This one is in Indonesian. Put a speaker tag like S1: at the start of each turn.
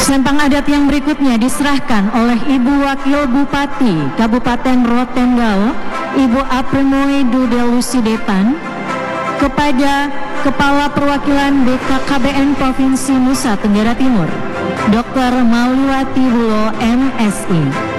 S1: Sempang adat yang berikutnya diserahkan oleh Ibu Wakil Bupati Kabupaten Rotendao, Ibu Aprimoy Dudelusidepan, kepada Kepala Perwakilan BKKBN Provinsi Nusa Tenggara Timur, Dr. Mauliwati Bulo, MSI.